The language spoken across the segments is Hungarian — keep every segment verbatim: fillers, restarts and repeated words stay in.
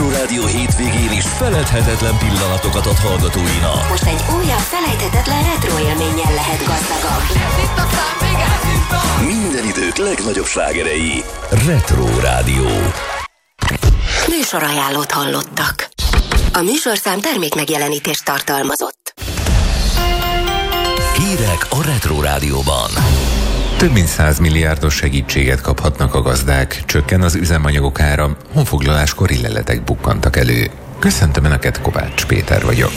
Retro Rádió hétvégén is feledhetetlen pillanatokat ad hallgatóinak. Most egy újabb felejthetetlen retro élménnyel lehet gazdagabb. Minden idők legnagyobb slágerei. Retro Rádió. Műsorajánlót hallottak. A műsorszám termékmegjelenítést tartalmazott. Hírek a Retro Rádióban. Több mint száz milliárdos segítséget kaphatnak a gazdák, csökken az üzemanyagok ára, honfoglaláskori leletek bukkantak elő. Köszöntöm Önöket, Kovács Péter vagyok.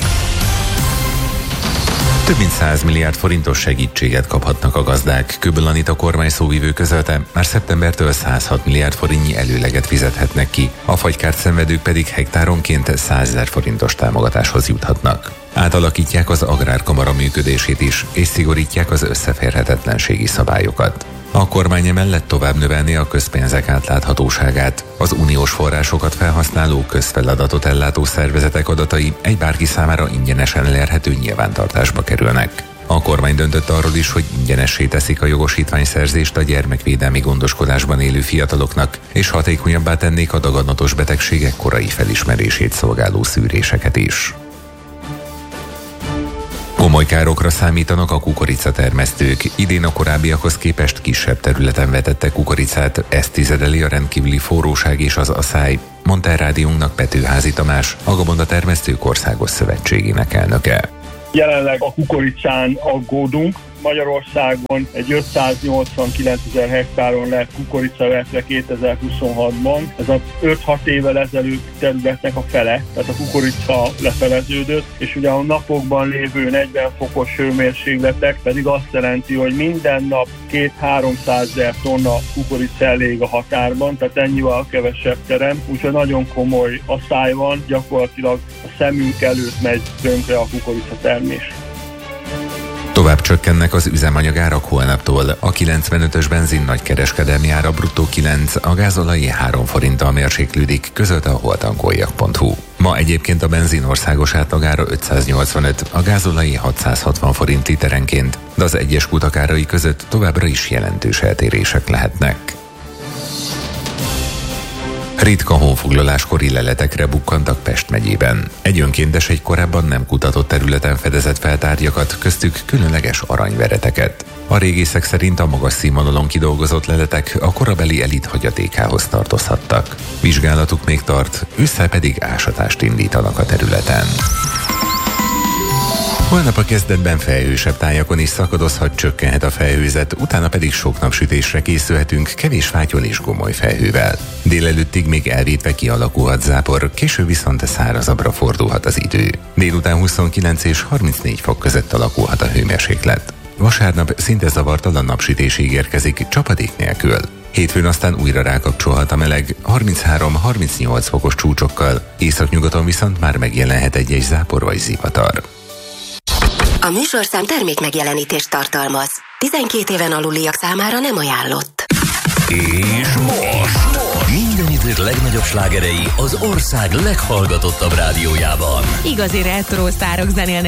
Több mint száz milliárd forintos segítséget kaphatnak a gazdák. Köböl Anita kormány szóvivő közölte, már szeptembertől száz hat milliárd forintnyi előleget fizethetnek ki, a fagykárt szenvedők pedig hektáronként százezer forintos támogatáshoz juthatnak. Átalakítják az Agrárkamara működését is, és szigorítják az összeférhetetlenségi szabályokat. A kormány emellett tovább növelni a közpénzek átláthatóságát. Az uniós forrásokat felhasználó közfeladatot ellátó szervezetek adatai egy bárki számára ingyenesen elérhető nyilvántartásba kerülnek. A kormány döntött arról is, hogy ingyenessé teszik a jogosítványszerzést a gyermekvédelmi gondoskodásban élő fiataloknak, és hatékonyabbá tennék a daganatos betegségek korai felismerését szolgáló szűréseket is. Komoly károkra számítanak a kukoricatermesztők. Idén a korábbiakhoz képest kisebb területen vetettek kukoricát, ezt tizedeli a rendkívüli forróság és az aszály, mondta a rádiónknak Petőházy Tamás, a Gabonda Termesztők Országos Szövetségének elnöke. Jelenleg a kukoricán aggódunk. Magyarországon egy ötszáznyolcvankilencezer hektáron lett kukoricavetve kétezer-huszonhatban. Ez az öt-hat évvel ezelőtt területnek a fele, tehát a kukorica lefeleződött, és ugye a napokban lévő negyven fokos hőmérsékletek pedig azt jelenti, hogy minden nap két-háromszázezer tonna kukorica elég a határban, tehát ennyivel kevesebb terem, úgyhogy nagyon komoly asszály van, gyakorlatilag a szemünk előtt megy tönkre a kukorica termés. Tovább csökkennek az üzemanyagárak holnaptól. A kilencvenötös benzin nagykereskedelmi ára bruttó kilenc, a gázolaj három forinttal mérséklődik, közölte a holtankoljak pont hu. Ma egyébként a benzin országos átlagára ötszáznyolcvanöt, a gázolaj hatszázhatvan forint literenként, de az egyes kutak árai között továbbra is jelentős eltérések lehetnek. Ritka honfoglaláskori leletekre bukkantak Pest megyében. Egy önkéntes egy korábban nem kutatott területen fedezett fel tárgyakat, köztük különleges aranyvereteket. A régészek szerint a magas színvonalon kidolgozott leletek a korabeli elit hagyatékához tartozhattak. Vizsgálatuk még tart, ősszel pedig ásatást indítanak a területen. Holnap a kezdetben felhősebb tájakon is szakadozhat, csökkenhet a felhőzet, utána pedig sok napsütésre készülhetünk, kevés fátyol és gomoly felhővel. Délelőttig még elvétve kialakulhat zápor, később viszont szárazabbra fordulhat az idő. Délután huszonkilenc és harmincnégy fok között alakulhat a hőmérséklet. Vasárnap szinte zavartalan napsütésig érkezik, csapadék nélkül. Hétfőn aztán újra rákapcsolhat a meleg, harminchárom-harmincnyolc fokos csúcsokkal, északnyugaton viszont már megjelenhet egy-egy zápor vagy zivatar. A műsorszám termékmegjelenítést tartalmaz. tizenkét éven aluliak számára nem ajánlott. És most minden idők legnagyobb slágerei az ország leghallgatottabb rádiójában. Igazi retro sztárok zenélnek